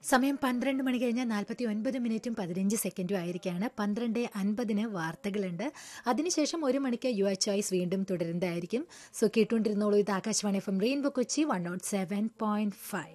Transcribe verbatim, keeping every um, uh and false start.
സമയം പന്ത്രണ്ട് മണി കഴിഞ്ഞ് നാൽപ്പത്തി ഒൻപത് മിനിറ്റും പതിനഞ്ച് സെക്കൻഡും ആയിരിക്കാണ്. പന്ത്രണ്ട് അൻപതിന് വാർത്തകളുണ്ട്. അതിനുശേഷം ഒരു മണിക്ക് യു എച്ച് ചോയ്സ് വീണ്ടും തുടരുന്നതായിരിക്കും. സോ കേട്ടുകൊണ്ടിരുന്നോളൂ. ഇത് Akashvani F M rainbow Kochi one not seven point five.